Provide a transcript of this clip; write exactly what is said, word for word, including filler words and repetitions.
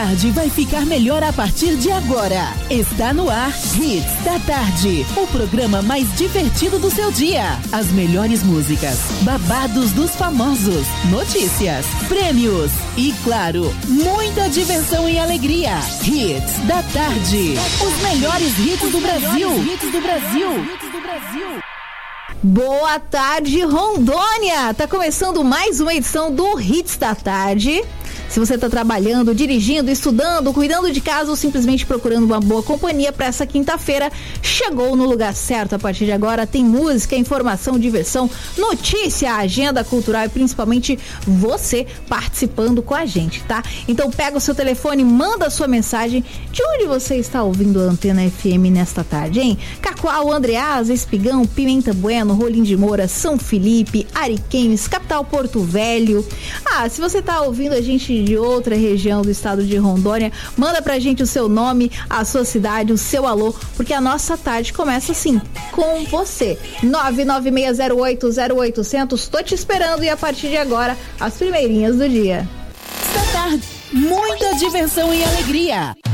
Tarde vai ficar melhor a partir de agora. Está no ar Hits da Tarde, o programa mais divertido do seu dia. As melhores músicas, babados dos famosos, notícias, prêmios e, claro, muita diversão e alegria. Hits da Tarde, os melhores hits do Brasil. Hits do Brasil. Hits do Brasil. Boa tarde, Rondônia! Tá começando mais uma edição do Hits da Tarde. Se você está trabalhando, dirigindo, estudando, cuidando de casa ou simplesmente procurando uma boa companhia para essa quinta-feira, chegou no lugar certo. A partir de agora tem música, informação, diversão, notícia, agenda cultural e principalmente você participando com a gente, tá? Então pega o seu telefone, manda a sua mensagem. De onde você está ouvindo a Antena F M nesta tarde, hein? Cacoal, Andreasa, Espigão, Pimenta Bueno, Rolim de Moura, São Felipe, Ariquemes, Capital Porto Velho. Ah, se você está ouvindo a gente de outra região do estado de Rondônia, manda pra gente o seu nome, a sua cidade, o seu alô, porque a nossa tarde começa assim, com você. nove nove seis zero oito zero oito zero zero, tô te esperando e a partir de agora, as primeirinhas do dia. Esta tarde, muita diversão e alegria.